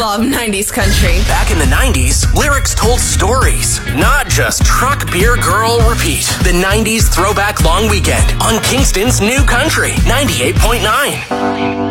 love 90s country. Back in the 90s, lyrics told stories, not just truck, beer, girl, repeat. The 90s Throwback Long Weekend on Kingston's New Country 98.9.